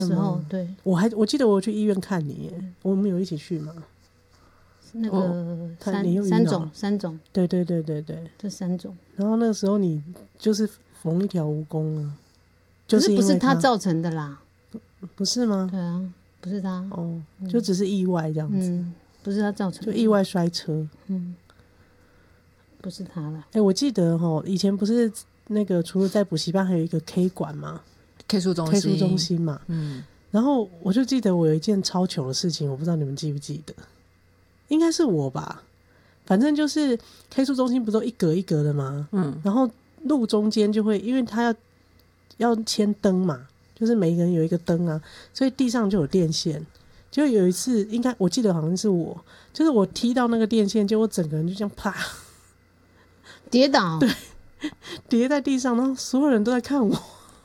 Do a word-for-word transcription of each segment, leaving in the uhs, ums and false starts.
时候，对， 我还我记得我有去医院看你耶，我们有一起去吗？ 那个三、 哦、 三种三种， 对对对对对， 这三种。 然后那个时候你就是缝一条蜈蚣啊，就是因为可是不是他造成的啦， 不是吗？ 对啊，不是他， 哦，就只是意外这样子， 嗯，不是他造成的， 就意外摔车， 嗯，不是他了。 哎、欸，我记得哈，以前不是那个除了在补习班，还有一个 K 馆嘛 ，K 书中心 ，K 书中心嘛， 嗯， 然后我就记得我有一件超糗的事情，我不知道你们记不记得，应该是我吧，反正就是 K 书中心不都一格一格的吗？嗯，然后路中间就会，因为他要要牵灯嘛，就是每一个人有一个灯啊，所以地上就有电线。就有一次，应该我记得好像是我，就是我踢到那个电线，结果我整个人就这样啪跌倒， 对，跌在地上，然后所有人都在看我。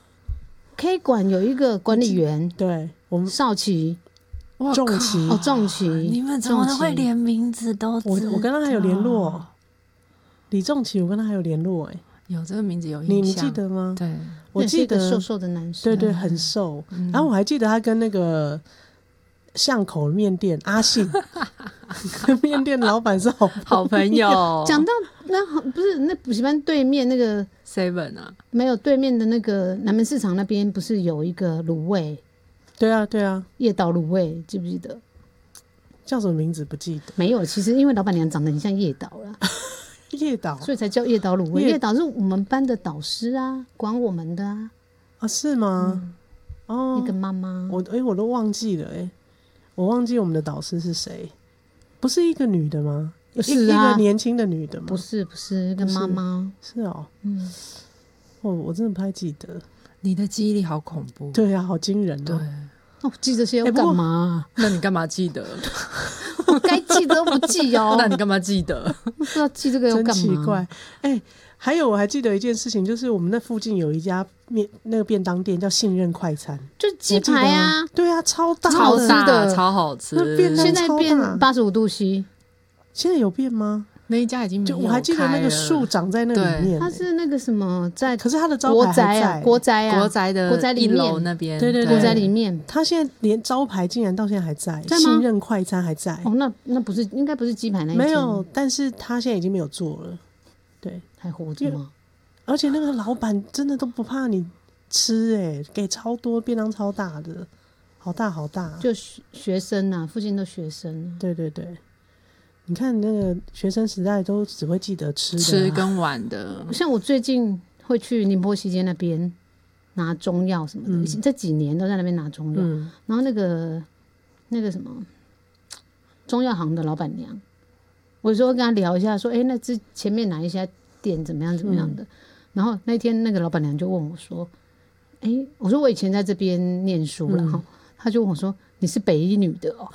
K 馆有一个管理员， 对我们少奇。 仲奇哦，仲奇， 你们怎么会连名字都知道？ 我我跟他还有联络，李仲奇，我跟他还有联络，哎， 有这个名字有印象， 你你记得吗？ 对， 我记得瘦瘦的男生， 对对，很瘦。嗯、然后我还记得他跟那个巷口面店阿信，面店老板是好好朋友。 讲到那不是那补习班对面那个 Seven 啊， 没有对面的那个南门市场那边不是有一个卤味？ 对啊，对啊， 叶岛卤味记不记得？ 叫什么名字不记得？ 没有，其实因为老板娘长得很像叶岛啦， 叶岛， 所以才叫叶岛卤味。叶岛是我们班的导师啊，管我们的啊。 啊，是吗？嗯、哦， 那个妈妈， 我哎、欸，我都忘记了哎、欸，我忘记我们的导师是谁，不是一个女的吗？ 是啊， 一个年轻的女的吗？ 不是，不是，一个妈妈。 是哦，嗯，哦，我真的不太记得。 你的记忆力好恐怖， 对啊，好惊人哦。 对， 哦，记这些要干嘛、 欸？那你干嘛记得？ 我该记得都不记哦。 那你干嘛记得？ 不知道记这个要干嘛？ 真奇怪。哎、欸，还有我还记得一件事情，就是我们那附近有一家面那个便当店叫信任快餐， 就鸡排啊。 对啊，超大的， 超大的，超好吃。 现在变八十五度 C， 现在有变吗？ 那一家已经没有开了， 就我还记得那个树长在那里面、欸， 它是那个什么在， 可是它的招牌还在国宅啊， 国宅的国宅里面那边， 对对对， 国宅里面， 它现在连招牌竟然到现在还在，在信任快餐还在。 哦，那那不是应该不是鸡排那一没有，但是它现在已经没有做了，对， 还活着吗？ 而且那个老板真的都不怕你吃、欸，哎，给超多便当，超大的，好大好大， 就学生啊，附近的学生、啊， 对对对。你看那个学生时代都只会记得吃的、啊、 吃跟玩的， 像我最近会去宁波西街那边拿中药什么的，嗯、这几年都在那边拿中药。嗯、然后那个那个什么中药行的老板娘，我有时候跟她聊一下，说：“哎、欸，那之前面哪一家店怎么样怎么样的？”嗯、然后那天那个老板娘就问我说：“哎、欸，我说我以前在这边念书了哈。嗯”她就问我说：“你是北一女的哦？”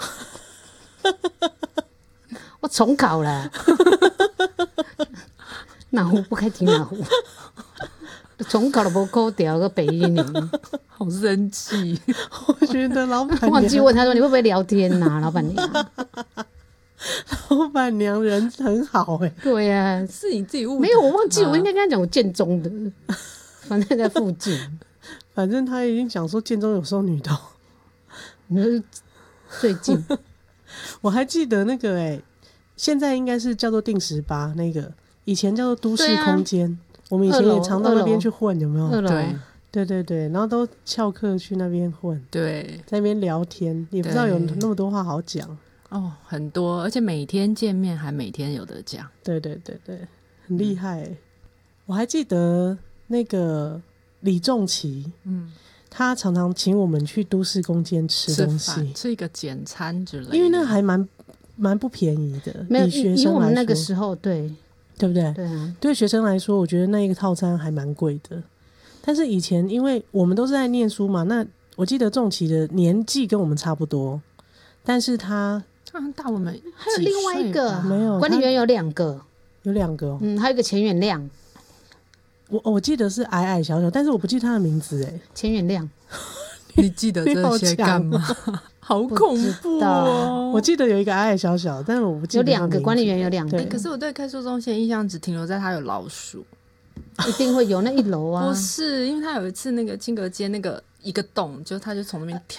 我重考了，哪壶不开提哪壶，重考了不扣掉个北一女， 好生气。 我觉得老板娘忘记问他说你会不会聊天呐、啊？老板娘， 老板娘人很好哎、欸。 对呀、啊， 是你自己误没有，我忘记，我应该跟他讲我建中的，反正在附近。 反正他已经讲说建中有收女的， 你说最近我还记得那个哎、欸。现在应该是叫做定时吧，那个以前叫做都市空间、啊，我们以前也常到那边去混，有没有？ 对对对对，然后都翘课去那边混， 对， 在那边聊天，也不知道有那么多话好讲哦，很多，而且每天见面还每天有得讲， 对对对对，很厉害、欸嗯。我还记得那个李仲奇，嗯，他常常请我们去都市空间吃东西， 吃一个简餐之类的， 因为那还蛮。蛮不便宜的， 没有， 以学生来说， 以我们那个时候，对对不对？ 对啊， 对学生来说，我觉得那一个套餐还蛮贵的。但是以前，因为我们都是在念书嘛，那我记得仲奇的年纪跟我们差不多，但是他他大我们还有另外一个没有管理员有两个， 有两个、哦， 嗯，还有一个钱远亮， 我我记得是矮矮小小，但是我不记得他的名字哎， 钱远亮， 你记得这些干嘛？好恐怖哦！ 我记得有一个矮矮小小，但是我不记得有两个管理员有两个、 欸，可是我对开书中心的印象只停留在他有老鼠， 一定会有那一楼啊。 不是，因为他有一次那个金阁街那个一个洞，就他就从那边跳